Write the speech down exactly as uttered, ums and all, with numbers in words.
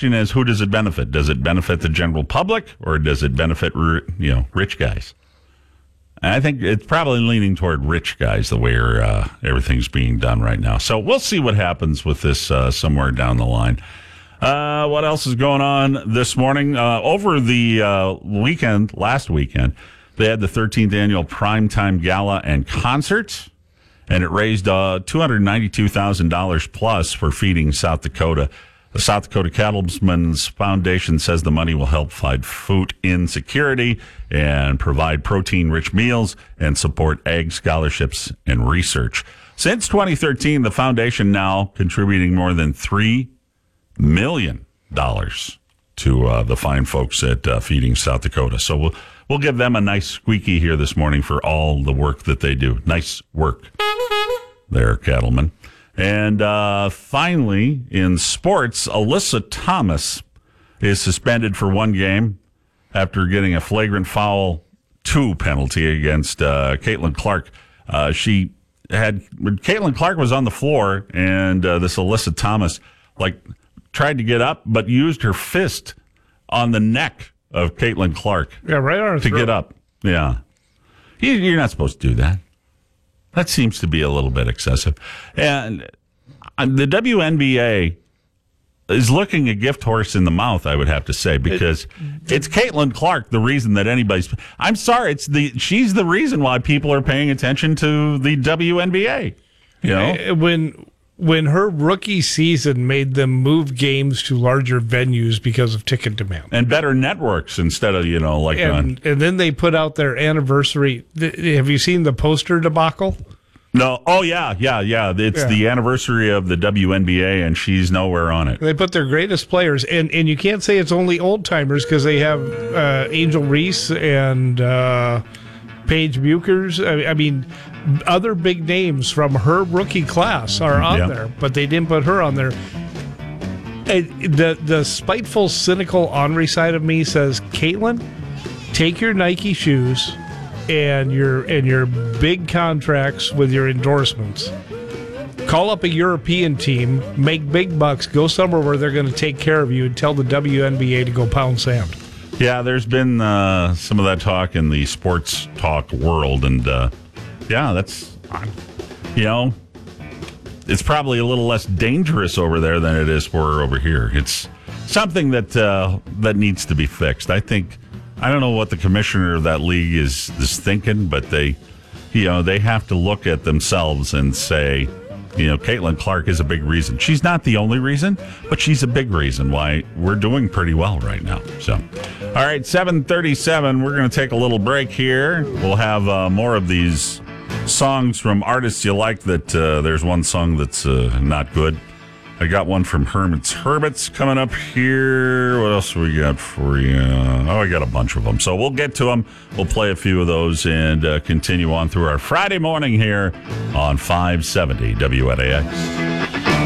question is, who does it benefit? Does it benefit the general public, or does it benefit, you know, rich guys? And I think it's probably leaning toward rich guys, the way uh, everything's being done right now. So we'll see what happens with this uh, somewhere down the line. Uh, what else is going on this morning? Uh, over the uh, weekend, last weekend, they had the thirteenth annual Primetime Gala and Concert, and it raised uh, two hundred ninety-two thousand dollars plus for Feeding South Dakota. The South Dakota Cattlemen's Foundation says the money will help fight food insecurity and provide protein-rich meals and support ag scholarships and research. Since twenty thirteen, the foundation now contributing more than three million dollars to uh, the fine folks at uh, Feeding South Dakota. So we'll, we'll give them a nice squeaky here this morning for all the work that they do. Nice work there, cattlemen. And uh, finally, in sports, Alyssa Thomas is suspended for one game after getting a flagrant foul two penalty against uh, Caitlin Clark. Uh, she had Caitlin Clark was on the floor, and uh, this Alyssa Thomas like tried to get up, but used her fist on the neck of Caitlin Clark. Yeah, right on her to throat. get up. Yeah, you, you're not supposed to do that. That seems to be a little bit excessive. And the W N B A is looking a gift horse in the mouth, I would have to say, because it, it's Caitlin Clark, the reason that anybody's... I'm sorry, it's the she's the reason why people are paying attention to the W N B A. You know? When... When her rookie season made them move games to larger venues because of ticket demand. And better networks instead of, you know, like... And, on, and then they put out their anniversary. Have you seen the poster debacle? No. Oh, yeah, yeah, yeah. It's yeah. the anniversary of the W N B A, and she's nowhere on it. They put their greatest players, and, and you can't say it's only old-timers because they have uh, Angel Reese and uh, Paige Buchers. I, I mean... Other big names from her rookie class are on yep. there, but they didn't put her on there. And the the spiteful, cynical Henri side of me says, Caitlin, take your Nike shoes and your and your big contracts with your endorsements. Call up a European team, make big bucks, go somewhere where they're going to take care of you, and tell the W N B A to go pound sand. Yeah, there's been uh, some of that talk in the sports talk world, and uh, yeah, that's, you know, it's probably a little less dangerous over there than it is for her over here. It's something that uh, that needs to be fixed. I think, I don't know what the commissioner of that league is, is thinking, but they, you know, they have to look at themselves and say, you know, Caitlin Clark is a big reason. She's not the only reason, but she's a big reason why we're doing pretty well right now. So, all right, seven thirty-seven, we're going to take a little break here. We'll have uh, more of these songs from artists you like. That uh, there's one song that's uh, not good. I got one from Hermit's Hermits coming up here. What else we got for you? Oh, I got a bunch of them. So we'll get to them. We'll play a few of those and uh, continue on through our Friday morning here on five seventy W N A X.